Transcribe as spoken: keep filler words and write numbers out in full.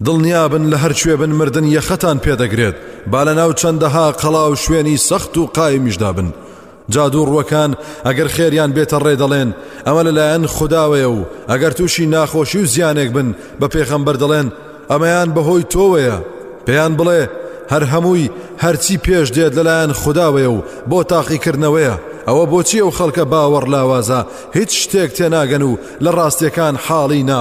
دڵنیابن لە هەر کوێ بن مردن یەخەتان پێدەگرێت با لە ناو چەندەها قەڵا و شوێنی سەخت و قایمیشدا بن. جادو ڕوەکان ئەگەر خێریان بێتە ڕێ دەڵێن ئەمە لەلایەن خوداوەیە و ئەگەر تووشی ناخۆشی و زیانێک بن بە پێغەمبەر دەڵێن ئەمەیان بەهۆی تۆوەیە. پێیان بڵێ هەر هەمووی هەرچی پێش دێت لەلایەن خوداوەیە و بۆ تاقیکردنەوەیە. ئەوە بۆچی ئەو خەڵکە باوەڕ لاوازە هیچ شتێک تێناگەن و لە ڕاستیەکان حاڵی نا